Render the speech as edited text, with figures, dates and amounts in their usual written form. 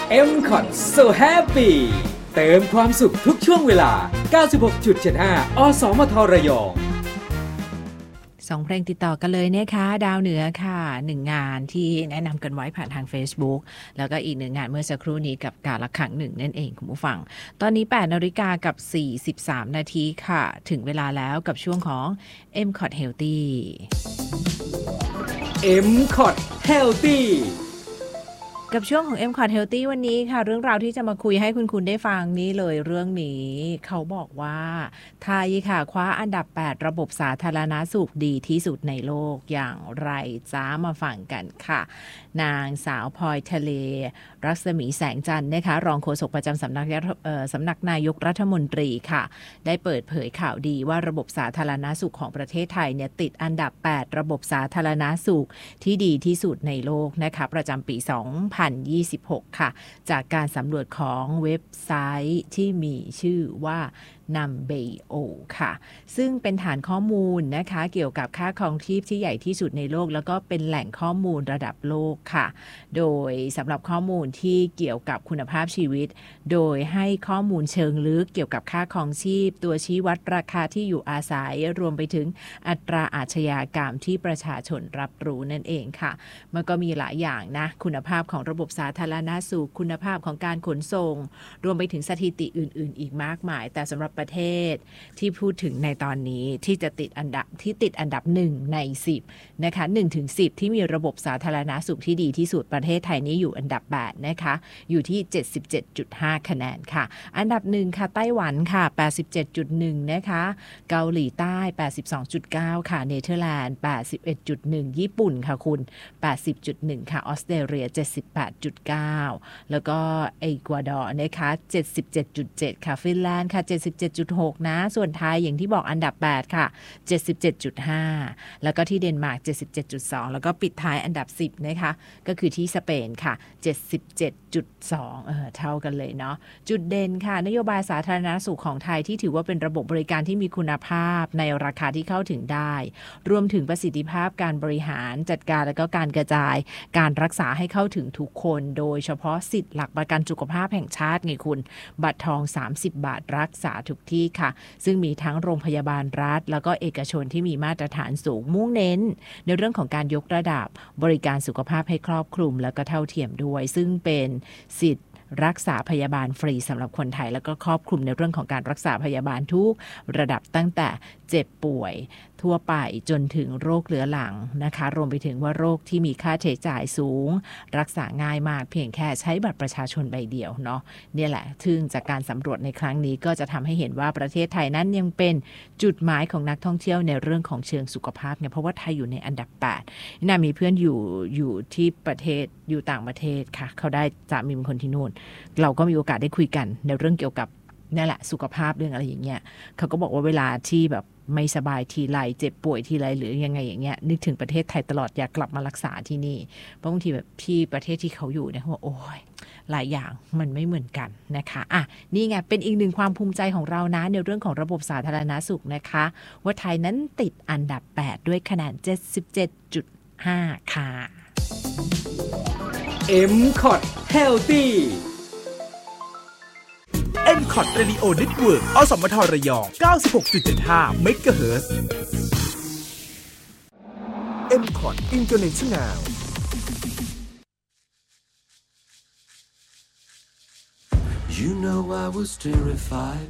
MCOT So Happy เติมความสุขทุกช่วงเวลา 96.75 อสมทระยอง 2 เพลงติดต่อกันเลยนะคะดาวเหนือค่ะ1งานที่แนะนำกันไว้ผ่านทาง Facebook แล้วก็อีก1งานเมื่อสักครู่นี้กับกาละครั้งหนึ่งนั่นเองคุณผู้ฟังตอนนี้ 8:43 นาทีค่ะถึงเวลาแล้วกับช่วงของ MCOT Healthy MCOT Healthy กับช่วงของ MCOT Healthy วันนี้ค่ะเรื่องราวที่จะมาคุยให้คุณได้ฟังนี้เลยเรื่องนี้เขาบอกว่าไทยค่ะคว้าอันดับ8ระบบสาธารณสุขดีที่สุดในโลกอย่างไรจ้ามาฟังกันค่ะนางสาวพลอยทะเลรัศมีแสงจันทร์นะคะรองโฆษกประจำสำนักนายกรัฐมนตรีค่ะได้เปิดเผยข่าวดีว่าระบบสาธารณสุขของประเทศไทยเนี่ยติดอันดับ8ระบบสาธารณสุขที่ดีที่สุดในโลกนะคะประจำปี2026ค่ะจากการสำรวจของเว็บไซต์ที่มีชื่อว่าNumbeo ค่ะซึ่งเป็นฐานข้อมูลนะคะเกี่ยวกับค่าครองชีพที่ใหญ่ที่สุดในโลกแล้วก็เป็นแหล่งข้อมูลระดับโลกค่ะโดยสำหรับข้อมูลที่เกี่ยวกับคุณภาพชีวิตโดยให้ข้อมูลเชิงลึกเกี่ยวกับค่าครองชีพตัวชี้วัดราคาที่อยู่อาศัยรวมไปถึงอัตราอาชญากรรมที่ประชาชนรับรู้นั่นเองค่ะมันก็มีหลายอย่างนะคุณภาพของระบบสาธารณสุขคุณภาพของการขนส่งรวมไปถึงสถิติอื่นๆอีกมากมายแต่สำหรับประเทศที่พูดถึงในตอนนี้ที่จะติดอันดับ1ใน10นะคะ1ถึง10ที่มีระบบสาธารณสุขที่ดีที่สุดประเทศไทยนี้อยู่อันดับ8นะคะอยู่ที่ 77.5 คะแนนค่ะอันดับ1ค่ะไต้หวันค่ะ 87.1 นะคะเกาหลีใต้ 82.9 ค่ะเนเธอร์แลนด์ 81.1 ญี่ปุ่นค่ะคุณ 80.1 ค่ะออสเตรเลีย 78.9 แล้วก็เอกวาดอร์นะคะ 77.7 ค่ะฟินแลนด์ค่ะ 77.6 นะส่วนไทยอย่างที่บอกอันดับ8ค่ะ 77.5 แล้วก็ที่เดนมาร์ก 77.2 แล้วก็ปิดท้ายอันดับ10นะคะก็คือที่สเปนค่ะ 77.2 เท่ากันเลยเนาะจุดเด่นค่ะนโยบายสาธารณสุขของไทยที่ถือว่าเป็นระบบบริการที่มีคุณภาพในราคาที่เข้าถึงได้รวมถึงประสิทธิภาพการบริหารจัดการและก็การกระจายการรักษาให้เข้าถึงทุกคนโดยเฉพาะสิทธิ์หลักประกันสุขภาพแห่งชาติไงคุณบัตรทอง30 บาทรักษาทุกที่ค่ะซึ่งมีทั้งโรงพยาบาลรัฐแล้วก็เอกชนที่มีมาตรฐานสูงมุ่งเน้นในเรื่องของการยกระดับบริการสุขภาพให้ครอบคลุมแล้วก็เท่าเทียมด้วยซึ่งเป็นสิทธิ์รักษาพยาบาลฟรีสำหรับคนไทยแล้วก็ครอบคลุมในเรื่องของการรักษาพยาบาลทุกระดับตั้งแต่เจ็บป่วยทั่วไปจนถึงโรคเรื้อรังนะคะรวมไปถึงว่าโรคที่มีค่าใช้จ่ายสูงรักษาง่ายมากเพียงแค่ใช้บัตรประชาชนใบเดียวเนาะเนี่ยแหละซึ่งจากการสำรวจในครั้งนี้ก็จะทำให้เห็นว่าประเทศไทยนั้นยังเป็นจุดหมายของนักท่องเที่ยวในเรื่องของเชิงสุขภาพเนี่ยเพราะว่าไทยอยู่ในอันดับ8น่ามีเพื่อนอยู่ที่ประเทศอยู่ต่างประเทศค่ะเขาได้จะมีคนที่นู่นเราก็มีโอกาสได้คุยกันในเรื่องเกี่ยวกับนี่แหละสุขภาพเรื่องอะไรอย่างเงี้ยเขาก็บอกว่าเวลาที่แบบไม่สบายทีไรเจ็บป่วยทีไรหรือยังไงอย่างเงี้ยนึกถึงประเทศไทยตลอดอยากกลับมารักษาที่นี่เพราะบางทีแบบที่ประเทศที่เขาอยู่เนี่ยเขาบอกโอ้ยหลายอย่างมันไม่เหมือนกันนะคะอ่ะนี่ไงเป็นอีกหนึ่งความภูมิใจของเรานะในเรื่องของระบบสาธารณสุขนะคะว่าไทยนั้นติดอันดับ8ด้วยคะแนน 77.5 ค่ะ MCOT Healthy MCOT Radio Network อสมทระยอง 96.75 เมกะเฮิรตซ์ MCOT International You know I was terrified